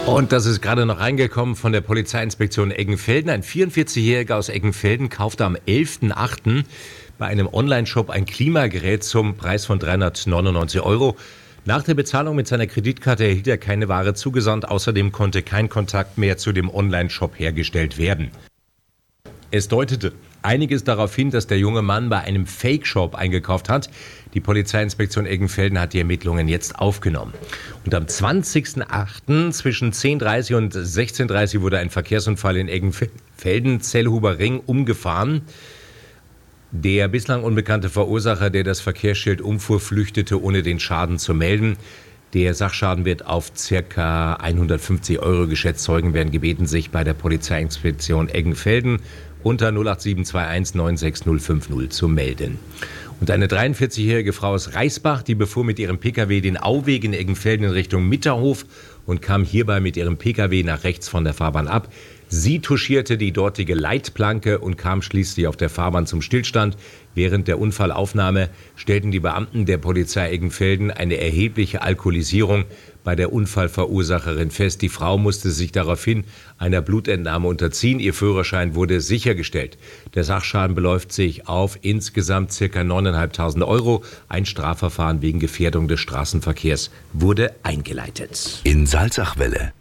Und das ist gerade noch reingekommen von der Polizeiinspektion Eggenfelden. Ein 44-Jähriger aus Eggenfelden kaufte am 11.08. bei einem Onlineshop ein Klimagerät zum Preis von 399 €. Nach der Bezahlung mit seiner Kreditkarte erhielt er keine Ware zugesandt. Außerdem konnte kein Kontakt mehr zu dem Onlineshop hergestellt werden. Es deutete einiges darauf hin, dass der junge Mann bei einem Fake-Shop eingekauft hat. Die Polizeiinspektion Eggenfelden hat die Ermittlungen jetzt aufgenommen. Und am 20.08. zwischen 10.30 und 16.30 wurde ein Verkehrsunfall in Eggenfelden, Zellhuber Ring, umgefahren. Der bislang unbekannte Verursacher, der das Verkehrsschild umfuhr, flüchtete, ohne den Schaden zu melden. Der Sachschaden wird auf ca. 150 € geschätzt. Zeugen werden gebeten, sich bei der Polizeiinspektion Eggenfelden unter 08721 96050 zu melden. Und eine 43-jährige Frau aus Reisbach, die befuhr mit ihrem Pkw den Auweg in Eggenfelden in Richtung Mitterhof und kam hierbei mit ihrem Pkw nach rechts von der Fahrbahn ab. Sie touchierte die dortige Leitplanke und kam schließlich auf der Fahrbahn zum Stillstand. Während der Unfallaufnahme stellten die Beamten der Polizei Eggenfelden eine erhebliche Alkoholisierung bei der Unfallverursacherin fest. Die Frau musste sich daraufhin einer Blutentnahme unterziehen. Ihr Führerschein wurde sichergestellt. Der Sachschaden beläuft sich auf insgesamt ca. 9.500 €. Ein Strafverfahren wegen Gefährdung des Straßenverkehrs wurde eingeleitet. In Salzachwelle